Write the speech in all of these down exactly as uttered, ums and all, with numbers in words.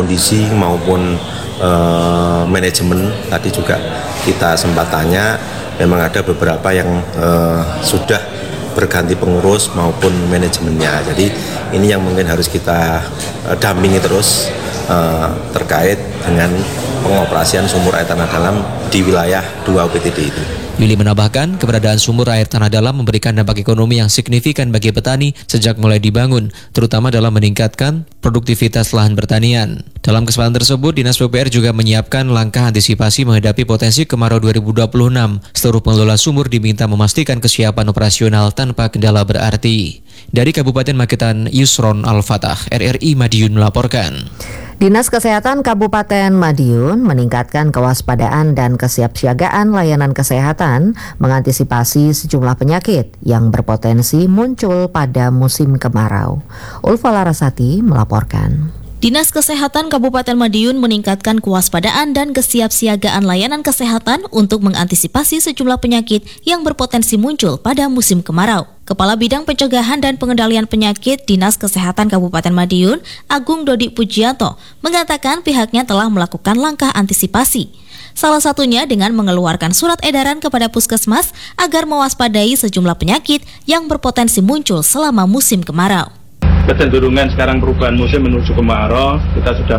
kondisi maupun uh, manajemen tadi juga kita sempat tanya, memang ada beberapa yang uh, sudah berganti pengurus maupun manajemennya. Jadi ini yang mungkin harus kita uh, dampingi terus uh, terkait dengan pengoperasian sumur air tanah dalam di wilayah dua U P T D itu. Yuli menambahkan, keberadaan sumur air tanah dalam memberikan dampak ekonomi yang signifikan bagi petani sejak mulai dibangun, terutama dalam meningkatkan produktivitas lahan pertanian. Dalam kesempatan tersebut, Dinas P U P R juga menyiapkan langkah antisipasi menghadapi potensi kemarau dua ribu dua puluh enam. Seluruh pengelola sumur diminta memastikan kesiapan operasional tanpa kendala berarti. Dari Kabupaten Magetan, Yusron Al-Fatah, R R I Madiun melaporkan. Dinas Kesehatan Kabupaten Madiun meningkatkan kewaspadaan dan kesiapsiagaan layanan kesehatan mengantisipasi sejumlah penyakit yang berpotensi muncul pada musim kemarau. Ulfa Larasati melaporkan. Dinas Kesehatan Kabupaten Madiun meningkatkan kewaspadaan dan kesiapsiagaan layanan kesehatan untuk mengantisipasi sejumlah penyakit yang berpotensi muncul pada musim kemarau. Kepala Bidang Pencegahan dan Pengendalian Penyakit Dinas Kesehatan Kabupaten Madiun, Agung Dodi Pujianto, mengatakan pihaknya telah melakukan langkah antisipasi. Salah satunya dengan mengeluarkan surat edaran kepada puskesmas agar mewaspadai sejumlah penyakit yang berpotensi muncul selama musim kemarau. Kecenderungan sekarang perubahan musim menuju kemarau, kita sudah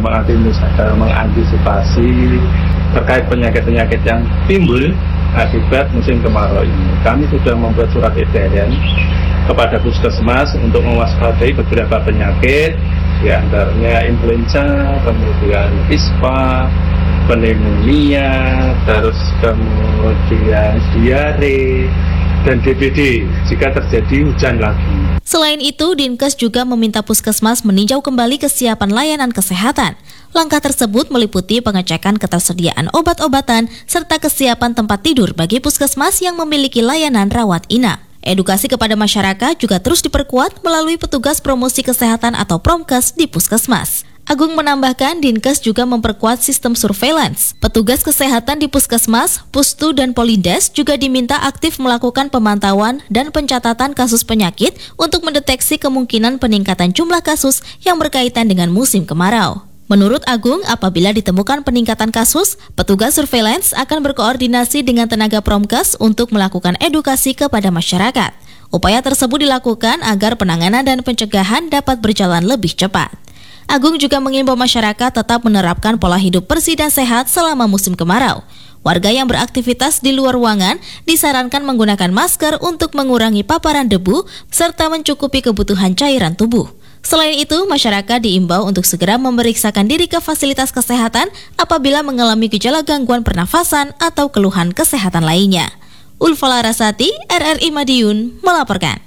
mengantisipasi terkait penyakit-penyakit yang timbul akibat musim kemarau ini. Kami sudah membuat surat edaran kepada puskesmas untuk mewaspadai beberapa penyakit, di antaranya influenza, kemudian ispa, pneumonia, terus kemudian diare, dan D B D jika terjadi hujan lagi. Selain itu, Dinkes juga meminta puskesmas meninjau kembali kesiapan layanan kesehatan. Langkah tersebut meliputi pengecekan ketersediaan obat-obatan serta kesiapan tempat tidur bagi puskesmas yang memiliki layanan rawat inap. Edukasi kepada masyarakat juga terus diperkuat melalui petugas promosi kesehatan atau Promkes di puskesmas. Agung menambahkan, Dinkes juga memperkuat sistem surveillance. Petugas kesehatan di puskesmas, Pustu, dan Polindes juga diminta aktif melakukan pemantauan dan pencatatan kasus penyakit untuk mendeteksi kemungkinan peningkatan jumlah kasus yang berkaitan dengan musim kemarau. Menurut Agung, apabila ditemukan peningkatan kasus, petugas surveillance akan berkoordinasi dengan tenaga Promkes untuk melakukan edukasi kepada masyarakat. Upaya tersebut dilakukan agar penanganan dan pencegahan dapat berjalan lebih cepat. Agung juga mengimbau masyarakat tetap menerapkan pola hidup bersih dan sehat selama musim kemarau. Warga yang beraktivitas di luar ruangan disarankan menggunakan masker untuk mengurangi paparan debu serta mencukupi kebutuhan cairan tubuh. Selain itu, masyarakat diimbau untuk segera memeriksakan diri ke fasilitas kesehatan apabila mengalami gejala gangguan pernafasan atau keluhan kesehatan lainnya. Ulfa Larasati, R R I Madiun melaporkan.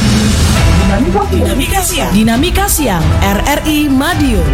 Dinamika Siang. Dinamika Siang R R I Madiun.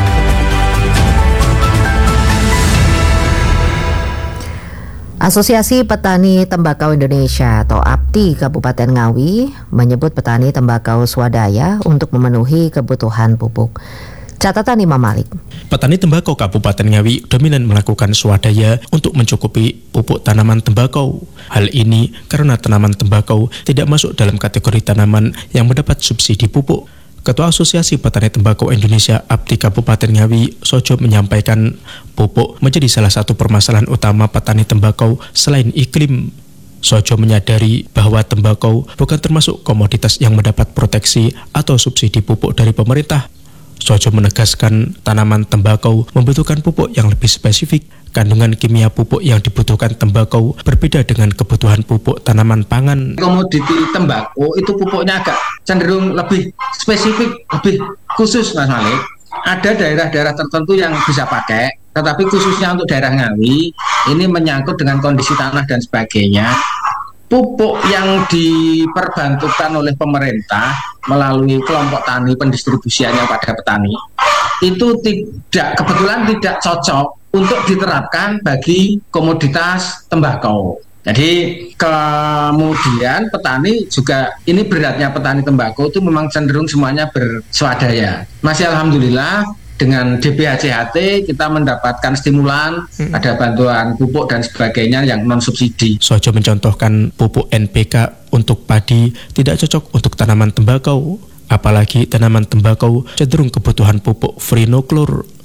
Asosiasi Petani Tembakau Indonesia atau A P T I Kabupaten Ngawi menyebut petani tembakau swadaya untuk memenuhi kebutuhan pupuk. Catatan Imam Malik. Petani tembakau Kabupaten Ngawi dominan melakukan swadaya untuk mencukupi pupuk tanaman tembakau. Hal ini karena tanaman tembakau tidak masuk dalam kategori tanaman yang mendapat subsidi pupuk. Ketua Asosiasi Petani Tembakau Indonesia A P T I Kabupaten Ngawi, Sojo, menyampaikan pupuk menjadi salah satu permasalahan utama petani tembakau selain iklim. Sojo menyadari bahwa tembakau bukan termasuk komoditas yang mendapat proteksi atau subsidi pupuk dari pemerintah. Sojo menegaskan tanaman tembakau membutuhkan pupuk yang lebih spesifik. Kandungan kimia pupuk yang dibutuhkan tembakau berbeda dengan kebutuhan pupuk tanaman pangan. Komoditi tembakau itu pupuknya agak cenderung lebih spesifik, lebih khusus, Mas Malik. Ada daerah-daerah tertentu yang bisa pakai, tetapi khususnya untuk daerah Ngawi, ini menyangkut dengan kondisi tanah dan sebagainya. Pupuk yang diperbantukan oleh pemerintah melalui kelompok tani pendistribusiannya pada petani itu tidak kebetulan tidak cocok untuk diterapkan bagi komoditas tembakau. Jadi kemudian petani juga, ini beratnya petani tembakau itu memang cenderung semuanya berswadaya. Masih alhamdulillah dengan D B H C H T kita mendapatkan stimulan, hmm. ada bantuan pupuk dan sebagainya yang non subsidi. Sojo mencontohkan pupuk N P K untuk padi tidak cocok untuk tanaman tembakau, apalagi tanaman tembakau cenderung kebutuhan pupuk frinoklor.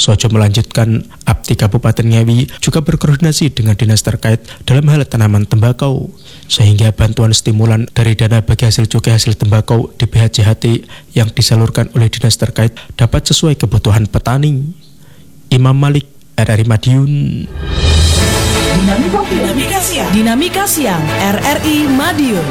Sojo melanjutkan, Apti Kabupaten Ngawi juga berkoordinasi dengan dinas terkait dalam hal tanaman tembakau, sehingga bantuan stimulan dari dana bagi hasil cukai hasil tembakau di B H J H T yang disalurkan oleh dinas terkait dapat sesuai kebutuhan petani. Imam Malik, R R I Madiun. Dinamika, Dinamika Siang, Dinamika Siang, R R I Madiun.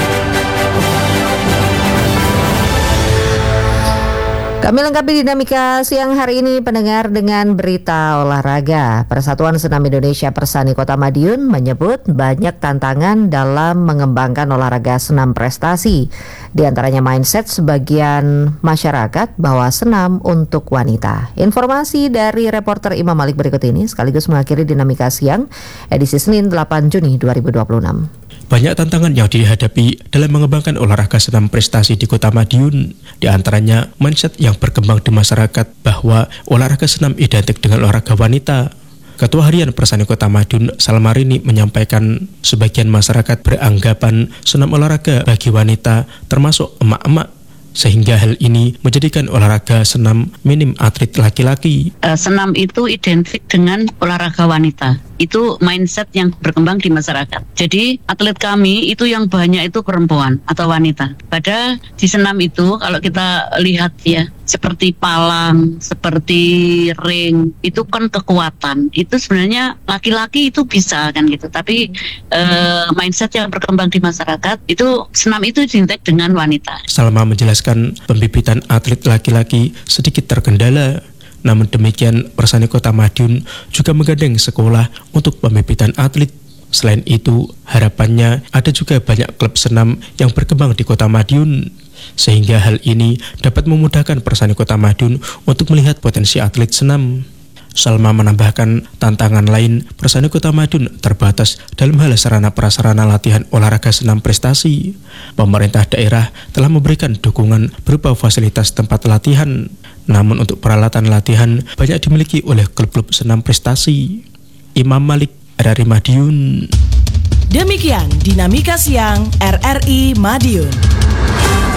Kami lengkapi Dinamika Siang hari ini pendengar dengan berita olahraga. Persatuan Senam Indonesia Persani Kota Madiun menyebut banyak tantangan dalam mengembangkan olahraga senam prestasi. Di antaranya mindset sebagian masyarakat bahwa senam untuk wanita. Informasi dari reporter Imam Malik berikut ini sekaligus mengakhiri Dinamika Siang edisi Senin delapan Juni dua ribu dua puluh enam. Banyak tantangan yang dihadapi dalam mengembangkan olahraga senam prestasi di Kota Madiun. Di antaranya mindset yang berkembang di masyarakat bahwa olahraga senam identik dengan olahraga wanita. Ketua Harian Persani Kota Madiun, Salmarini, menyampaikan sebagian masyarakat beranggapan senam olahraga bagi wanita termasuk emak-emak, sehingga hal ini menjadikan olahraga senam minim atlet laki-laki. Uh, senam itu identik dengan olahraga wanita. Itu mindset yang berkembang di masyarakat. Jadi atlet kami itu yang banyak itu perempuan atau wanita. Pada di senam itu kalau kita lihat ya, seperti palang, seperti ring, itu kan kekuatan. Itu sebenarnya laki-laki itu bisa kan gitu. Tapi uh, mindset yang berkembang di masyarakat itu senam itu identik dengan wanita. Salma menjelaskan pembibitan atlet laki-laki sedikit terkendala. Namun demikian, Persani Kota Madiun juga menggandeng sekolah untuk pembibitan atlet. Selain itu, harapannya ada juga banyak klub senam yang berkembang di Kota Madiun, sehingga hal ini dapat memudahkan Persani Kota Madiun untuk melihat potensi atlet senam. Salma menambahkan tantangan lain Persani Kota Madiun terbatas dalam hal sarana prasarana latihan olahraga senam prestasi. Pemerintah daerah telah memberikan dukungan berupa fasilitas tempat latihan. Namun untuk peralatan latihan banyak dimiliki oleh klub-klub senam prestasi. Imam Malik, R R I Madiun. Demikian Dinamika Siang R R I Madiun.